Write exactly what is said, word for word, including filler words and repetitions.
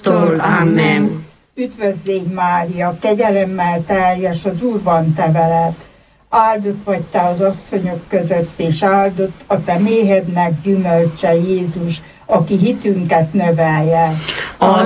Amen. Üdvözlégy Mária, kegyelemmel teljes, az Úr van te veled. Áldott vagy te az asszonyok között, és áldott a te méhednek gyümölcse Jézus, aki hitünket növelje.